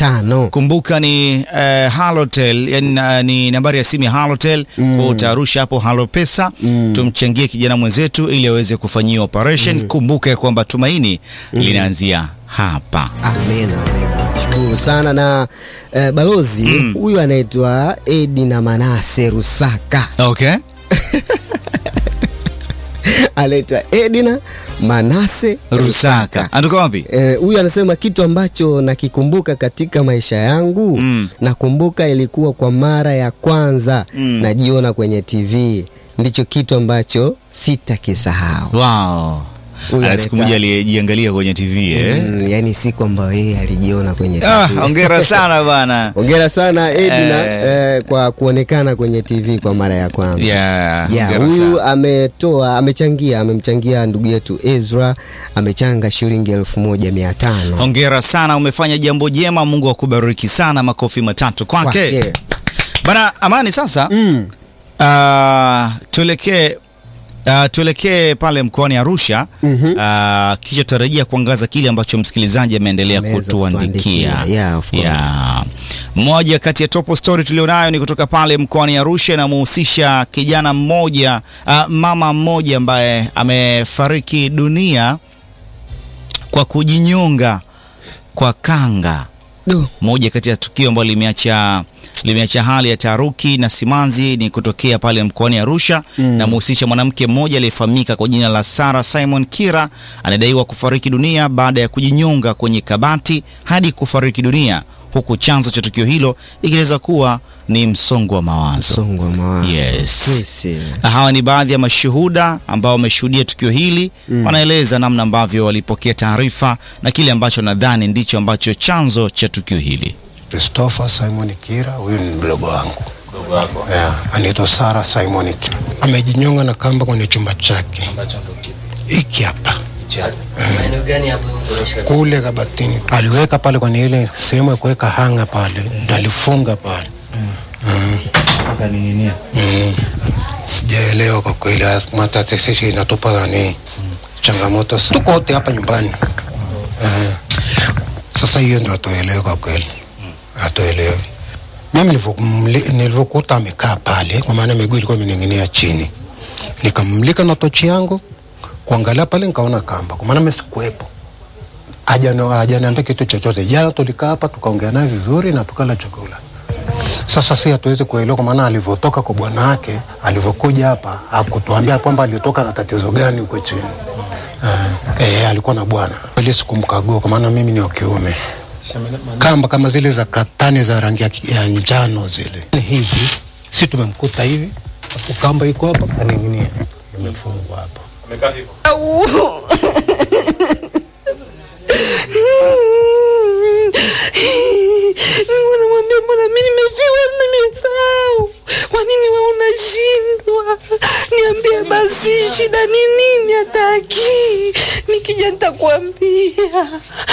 500. Kumbuka ni Halotel, yani ni nambari ya simu ya Halotel. Kwa utarusha hapo Halo Pesa, tumchangie kijana mwenzetu ili aweze kufanyiwa operation. Kumbuka kwamba tumaini linaanzia hapa. Amen. Shukuru sana na balozi huyu anaitwa Edina Manase Rusaka. Okay. Anaitwa Edina Manase Rusaka. Anatoka wapi? Huyu anasema kitu ambacho nakikumbuka katika maisha yangu, nakumbuka ilikuwa kwa mara ya kwanza najiona kwenye TV. Ndicho kitu ambacho sitakisahau. Wow. Siku moja alijiangalia kwenye TV yani siku ambayo yeye alijiona kwenye TV. Hongera sana bwana. Hongera sana Edina kwa kuonekana kwenye TV kwa mara ya kwanza. Huyu amemchangia ndugu yetu Ezra, amechanga shilingi 1500. Hongera sana, umefanya jambo jema, Mungu akubariki sana, makofi matatu kwake. Bana Amani, sasa tuelekee pale mkoani Arusha. Kisha tarajia kuangaza kile ambacho msikilizaji ameendelea kutuandikia. Mmoja kati ya top story tulionayo ni kutoka pale mkoani Arusha, inamhusisha kijana mmoja, mama mmoja ambaye amefariki dunia kwa kujinyonga kwa kanga. Moja kati ya tukio ambalo limeacha hali ya taharuki na simanzi ni kutokea pale mkoani Arusha na mhusisha mwanamke mmoja aliyefahamika kwa jina la Sarah Simon Kira, anadaiwa kufariki dunia baada ya kujinyonga kwenye kabati hadi kufariki dunia, huku chanzo cha tukio hilo ikieleza kuwa ni msongo wa mawazo. Yes. Hawa ni baadhi ya mashuhuda ambao wameshuhudia tukio hili. Wanaeleza namna ambavyo walipokea taarifa na kile ambacho nadhani ndicho ambacho chanzo cha tukio hili. Christopher Simon Kira, huyu ni mdogo wangu. Mdogo wako? Anaitwa Sarah Simon Kira. Amejinyonga na kamba kwenye chumba chake. Hiki hapa. Maeneo gani hapo unaishi? Kule kabatini. Aliweka pale kwenye ile sehemu ya kuweka hanga pale. Alifunga pale. Akaning'inia. Sijaelewa kwa kweli, matatizo inatupa nani changamoto. Tuko wote hapa nyumbani. Sasa hiyo ndio tuelewe kwa kweli. Atoelewe. Mimi nilivyokuta amekaa pale, kwa maana miguu ilikuwa imening'inia chini. Nikamlika na tochi yangu kuangalia pale, nikaona kamba. Kwa maana mimi sikuepo. Hajaniambia kitu chochote. Jana tulikaa hapa tukaongea naye vizuri na tukala chakula. Sasa si hatuwezi kuelewa, kwa maana alivyotoka kwa bwana wake, alivyokuja hapa hakutuambia kwamba alitoka na tatizo gani huko chini. Alikuwa na bwana. Ile sikumkagua kwa maana mimi ni wa kiume. Kamba kama zile za katani za rangi ya njano zile. Hivi si tumemkuta hivi, afu kamba iko hapa kaning'inia, imefungwa hapa. Amekaa hivyo. Wanamwambia mbona mimi nimefiwa, nimesahau. Kwa nini wewe unashindwa? Niambie basi shida ni nini hataki. Nikija nitakwambia.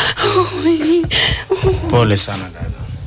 Pole sana dada.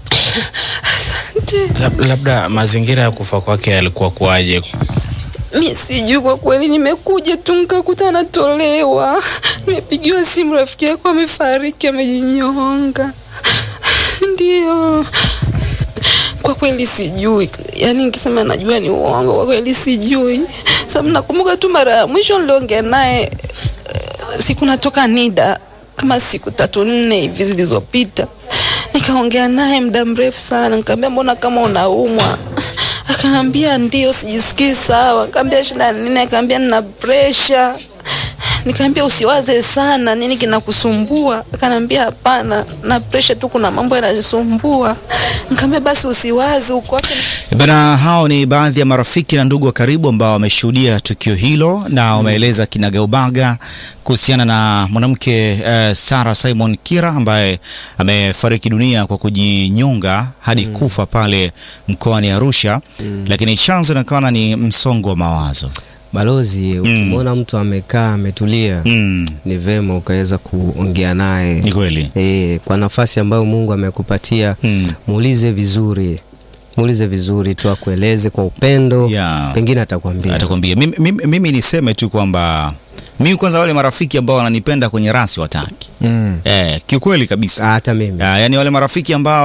Asante. Labda mazingira ya kufa kwake yalikuwa kwaje? Mimi sijui kwa kweli, nimekuja tu nikakuta anatolewa. Nimepigiwa simu rafiki yako amefariki, amejinyonga. Ndio. Kwa kweli sijui. Yaani nikisema najua ni uongo, kwa kweli sijui. Sababu nakumbuka tu mara ya mwisho niliongea naye siku natoka NIDA kama siku 3-4 hivi zilizopita. Nikaongea naye muda mrefu sana, nikamwambia mbona kama unaumwa? Akaniambia ndio sijisikii sawa. Nikamwambia shida nini? Akaniambia nina pressure. Nikamwambia usiwaze sana, nini kinakusumbua? Akaniambia hapana, na pressure tu, kuna mambo yananisumbua. Nikamwambia basi usiwaze uko wapi. Bana, hao ni baadhi ya marafiki na ndugu wa karibu ambao wameshuhudia tukio hilo na wameeleza kinagaubaga kuhusiana na mwanamke Sarah Simon Kira ambaye amefariki dunia kwa kujinyonga hadi kufa pale mkoani Arusha. Lakini chanzo inaonekana ni msongo wa mawazo. Balozi, ukimwona mtu amekaa ametulia, ni vema ukaweza kuongea naye. Ni kweli. Kwa nafasi ambayo Mungu amekupatia, muulize vizuri tu, akueleze kwa upendo, pengine atakwambia. Mimi niseme tu kwamba mimi kwanza wale marafiki ambao wananipenda kwenye rasi wataki. Kiukweli kabisa. Hata mimi. Yaani wale marafiki ambao